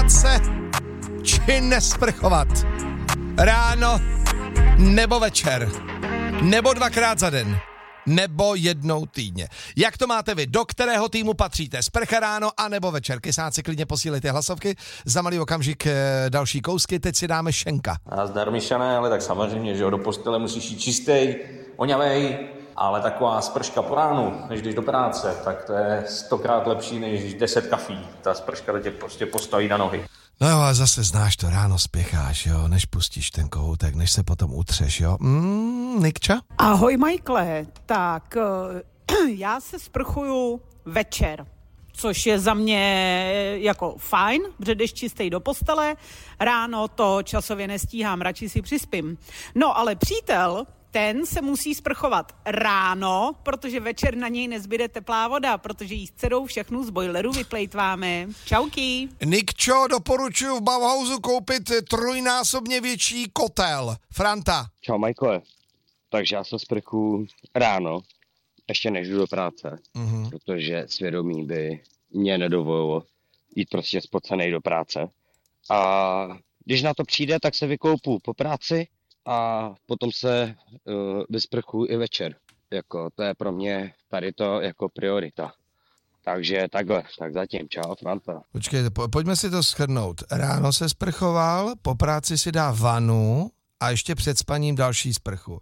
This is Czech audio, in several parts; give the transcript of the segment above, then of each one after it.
se či nesprchovat? Ráno nebo večer? Nebo dvakrát za den? Nebo jednou týdně? Jak to máte vy? Do kterého týmu patříte? Sprcha ráno a nebo večer? Kysáci, klidně posílejte hlasovky. Za malý okamžik další kousky, teď si dáme Šenka. A zdar Mišané, ale tak samozřejmě, že do postele musíš jít čistej, oňavej, ale taková sprška po ránu, než jdeš do práce, tak to je 100krát lepší než 10 kafí. Ta sprška tě prostě postaví na nohy. No jo, a zase znáš to, ráno spěcháš, jo, než pustíš ten kohoutek, než se potom utřeš, jo. Nikča? Ahoj, Michaele, tak já se sprchuju večer, což je za mě jako fajn, protože jdeš čistej do postele, ráno to časově nestíhám, radši si přispím. No ale přítel, ten se musí sprchovat ráno, protože večer na něj nezbyde teplá voda, protože jí s dcerou všechnu z bojleru vyplejtváme. Čauky. Nikčo, doporučuji v Bauhausu koupit trojnásobně větší kotel. Franta. Čau, Michaele. Takže já se sprchuju ráno, ještě než jdu do práce, protože svědomí by mě nedovolilo jít prostě spocenej do práce. A když na to přijde, tak se vykoupu po práci a potom se vysprchuju i večer. Jako, to je pro mě tady to jako priorita. Takže takhle, tak zatím, čau, Franta. Počkejte, pojďme si to shrnout. Ráno se sprchoval, po práci si dá vanu a ještě před spaním další sprchu.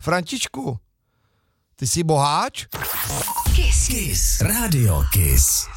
Frantičku, ty jsi boháč? Kiss. Rádio Kiss.